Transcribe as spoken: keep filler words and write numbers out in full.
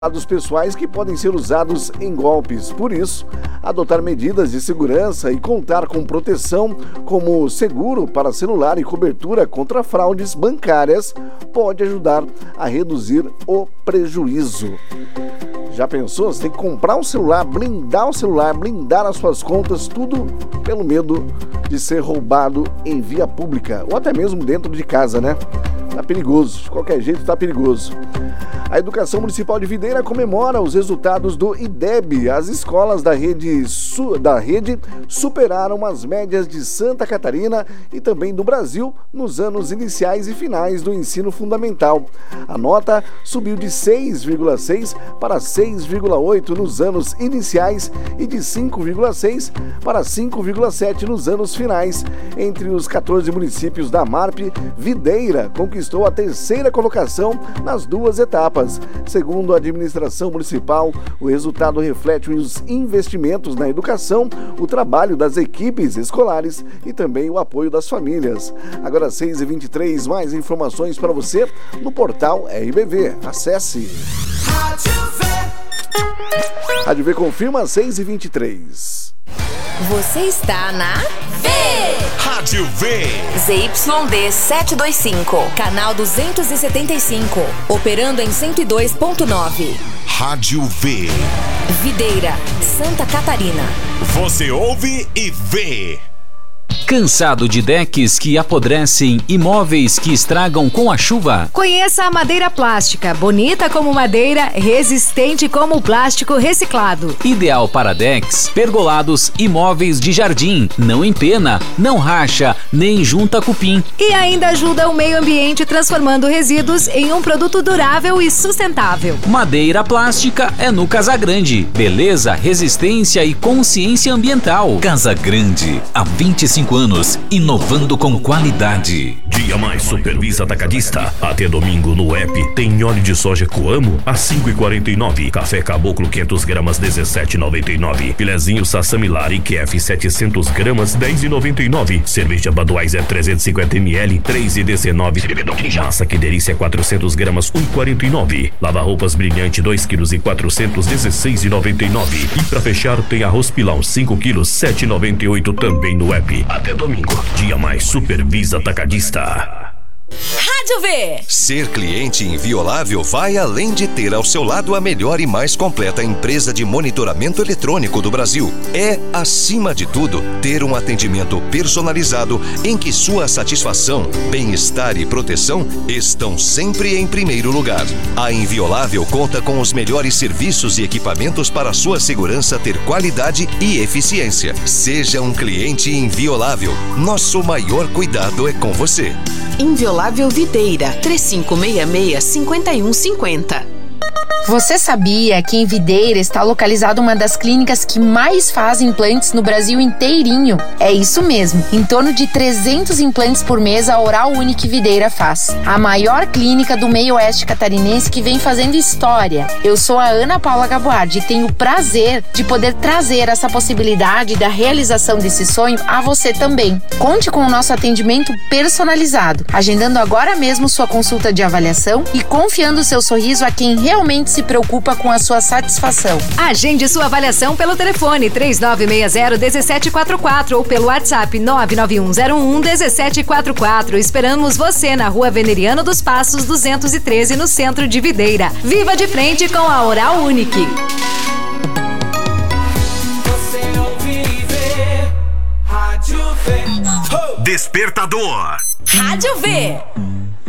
dados pessoais que podem ser usados em golpes. Por isso, adotar medidas de segurança e contar com proteção como seguro para celular e cobertura contra fraudes bancárias pode ajudar a reduzir o prejuízo. Já pensou? Você tem que comprar um celular, blindar o celular, blindar as suas contas, tudo pelo medo de ser roubado em via pública ou até mesmo dentro de casa, né? Tá perigoso, de qualquer jeito tá perigoso. A Educação Municipal de Videira comemora os resultados do I D E B. As escolas da rede, su, da rede superaram as médias de Santa Catarina e também do Brasil nos anos iniciais e finais do ensino fundamental. A nota subiu de seis vírgula seis para seis vírgula oito nos anos iniciais e de cinco vírgula seis para cinco vírgula sete nos anos finais. Entre os quatorze municípios da MARP, Videira conquistou a terceira colocação nas duas etapas. Segundo a administração municipal, o resultado reflete os investimentos na educação, o trabalho das equipes escolares e também o apoio das famílias. Agora seis e vinte e três, mais informações para você no portal R B V. Acesse. Rádio V confirma seis e vinte e três. Você está na V. Rádio V. Z Y D setecentos e vinte e cinco, canal duzentos e setenta e cinco, operando em cento e dois ponto nove. Rádio V. Videira, Santa Catarina. Você ouve e vê. Cansado de decks que apodrecem e móveis que estragam com a chuva? Conheça a madeira plástica, bonita como madeira, resistente como plástico reciclado. Ideal para decks, pergolados e móveis de jardim. Não empena, não racha, nem junta cupim. E ainda ajuda o meio ambiente transformando resíduos em um produto durável e sustentável. Madeira plástica é no Casagrande. Beleza, resistência e consciência ambiental. Casagrande, há vinte e cinco anos, inovando com qualidade. Dia Mais Supervisa Atacadista. Até domingo no app tem óleo de soja Coamo a cinco e quarenta e nove. Café Caboclo quinhentas gramas dezessete e noventa e nove. Filezinho Sassamilari Q F setecentas gramas dez e noventa e nove. Cerveja Budweiser trezentos e cinquenta mililitros três e dezenove. Massa Que Delícia quatrocentas gramas um e quarenta e nove. Lava roupas Brilhante dois quilos e quatrocentos dezesseis e noventa e nove. E pra fechar tem arroz Pilão cinco quilos sete e noventa e oito também no app. Até domingo, Dia Mais Supervisa Atacadista. Rádio V. Ser cliente inviolável vai além de ter ao seu lado a melhor e mais completa empresa de monitoramento eletrônico do Brasil. É, acima de tudo, ter um atendimento personalizado em que sua satisfação, bem-estar e proteção estão sempre em primeiro lugar. A Inviolável conta com os melhores serviços e equipamentos para sua segurança ter qualidade e eficiência. Seja um cliente inviolável. Nosso maior cuidado é com você. Inviolável Videira, três cinco seis seis, cinco um cinco zero. Você sabia que em Videira está localizada uma das clínicas que mais fazem implantes no Brasil inteirinho? É isso mesmo, em torno de trezentos implantes por mês a Oral Unique Videira faz. A maior clínica do meio oeste catarinense que vem fazendo história. Eu sou a Ana Paula Gaboardi e tenho o prazer de poder trazer essa possibilidade da realização desse sonho a você também. Conte com o nosso atendimento personalizado, agendando agora mesmo sua consulta de avaliação e confiando seu sorriso a quem realmente se preocupa com a sua satisfação. Agende sua avaliação pelo telefone três nove seis zero um sete quatro quatro ou pelo WhatsApp nove nove um zero um um sete quatro quatro. Esperamos você na Rua Veneriano dos Passos duzentos e treze, no centro de Videira. Viva de frente com a Oral Unique. Você ouve e vê. Rádio V. Despertador. Rádio V.